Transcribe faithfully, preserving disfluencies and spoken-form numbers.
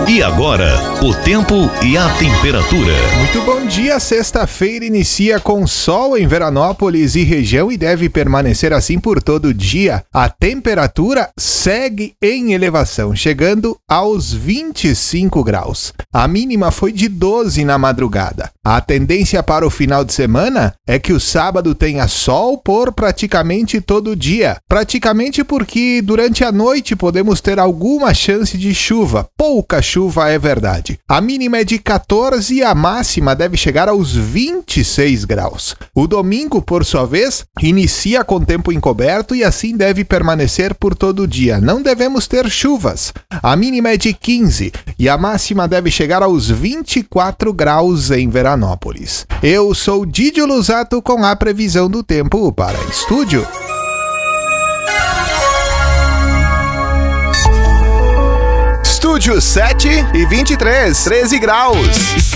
E agora, o tempo e a temperatura. Muito bom dia, sexta-feira inicia com sol em Veranópolis e região e deve permanecer assim por todo o dia. A temperatura segue em elevação, chegando aos vinte e cinco graus. A mínima foi de doze na madrugada. A tendência para o final de semana é que o sábado tenha sol por praticamente todo o dia. Praticamente porque durante a noite podemos ter alguma chance de chuva. Pouca chuva, é verdade. A mínima é de quatorze e a máxima deve chegar aos vinte e seis graus. O domingo, por sua vez, inicia com tempo encoberto e assim deve permanecer por todo o dia. Não devemos ter chuvas. A mínima é de quinze e a máxima deve chegar aos vinte e quatro graus em Veranópolis. Eu sou Didio Lusato com a previsão do tempo para estúdio. Estúdio sete e vinte e três, treze graus.